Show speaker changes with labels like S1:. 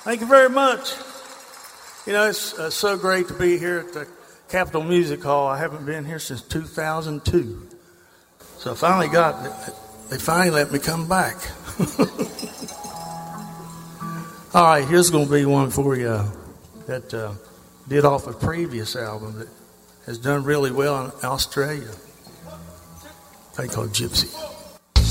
S1: Thank you very much. You know, it's so great to be here at the Capitol Music Hall. I haven't been here since 2002. So I finally they finally let me come back. All right, here's going to be one for you that did off a previous album that has done really well in Australia. They call Gypsy.